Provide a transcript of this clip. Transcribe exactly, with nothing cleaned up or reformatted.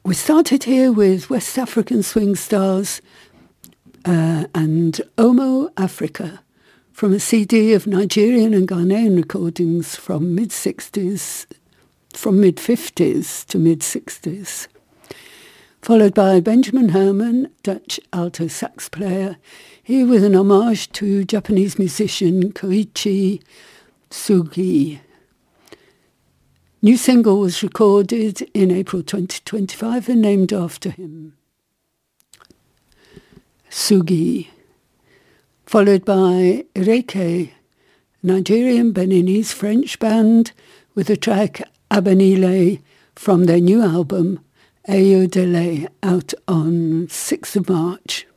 We started here with West African swing stars uh, and Omo Africa from a C D of Nigerian and Ghanaian recordings from mid-sixties, from mid-fifties to mid-sixties. Followed by Benjamin Herman, Dutch alto sax player, here with an homage to Japanese musician Koichi Sugi. New single was recorded in April twenty twenty-five and named after him. Sugi. Followed by Ireke, Nigerian Beninese French band with the track Abanile from their new album Ayodele, out on sixth of March.